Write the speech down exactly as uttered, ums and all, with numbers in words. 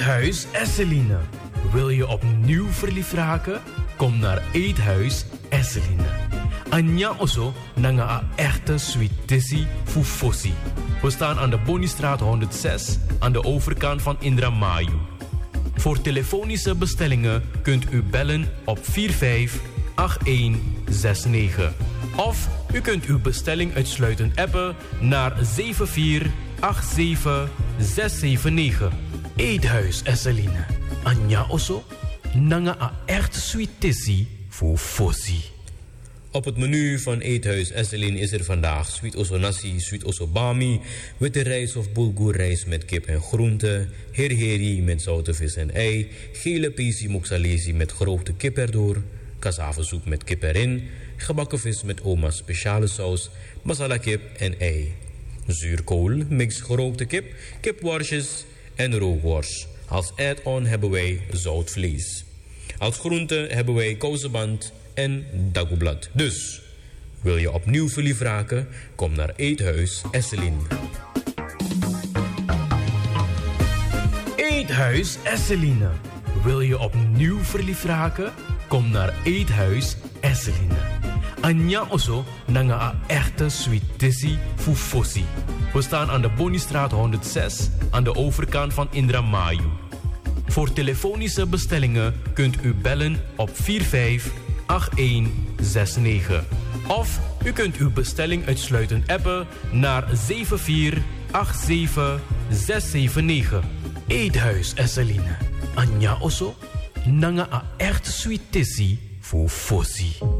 Eethuis Esseline. Wil je opnieuw verliefd raken? Kom naar Eethuis Esseline. Anja Oso nanga a echte sweetissie fufosi. We staan aan de Bonistraat honderdzes aan de overkant van Indramayu. Voor telefonische bestellingen kunt u bellen op vier vijf acht een zes negen. Of u kunt uw bestelling uitsluitend appen naar zeven vier acht zeven zes zeven negen. Eethuis Esseline. Anja Oso nanga a echt sweetissie fufosi. Op het menu van Eethuis Esseline is er vandaag sweet oso nasi, sweet oso bami, witte rijst of bulgoerrijst met kip en groenten, herheri met zoute vis en ei, gele pesi moxalesi met gerookte kip erdoor, cassavasoep met kip erin, gebakken vis met oma's speciale saus, masala kip en ei. Zuurkool, mix gerookte kip, kipworstjes en rookworst. Als add-on hebben wij zoutvlees. Als groente hebben wij kousenband en dagoeblad. Dus, wil je opnieuw verliefd raken? Kom naar Eethuis Esseline. Eethuis Esseline. Wil je opnieuw verliefd raken? Kom naar Eethuis Esseline. Anja Oso nanga a echte sweetissie fufosi. We staan aan de Bonistraat honderdzes aan de overkant van Indramayu. Voor telefonische bestellingen kunt u bellen op vier vijf acht een zes negen. Of u kunt uw bestelling uitsluitend appen naar zeven vier acht zeven zes zeven negen. Eethuis Esseline. Anja Oso nanga a echt sweetissie fufosi.